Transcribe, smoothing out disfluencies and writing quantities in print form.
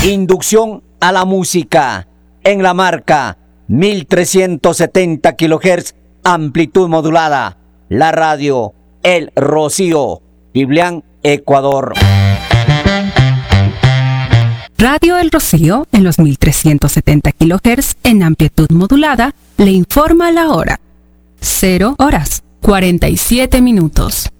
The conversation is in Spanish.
Inducción a la música en la marca 1370 kHz, amplitud modulada. La radio El Rocío, Biblián, Ecuador. Radio El Rocío en los 1370 kHz en amplitud modulada le informa la hora. 0 horas 47 minutos.